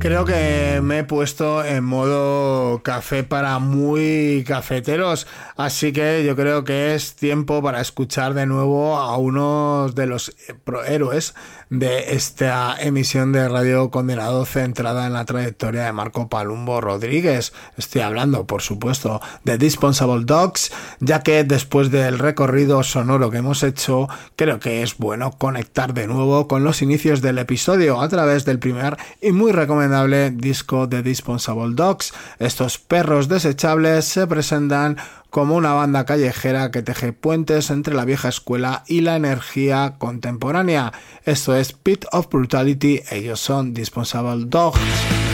Creo que me he puesto en modo café para muy cafeteros, así que yo creo que es tiempo para escuchar de nuevo a uno de los héroes de esta emisión de Radio Condenado centrada en la trayectoria de Marco Palumbo Rodríguez. Estoy hablando, por supuesto, de Dispensable Dogs, ya que después del recorrido sonoro que hemos hecho, creo que es bueno conectar de nuevo con los inicios del episodio a través del primer y muy recomendable disco de Dispensable Dogs. Estos perros desechables se presentan como una banda callejera que teje puentes entre la vieja escuela y la energía contemporánea. Esto es Pit of Brutality, ellos son Dispensable Dogs.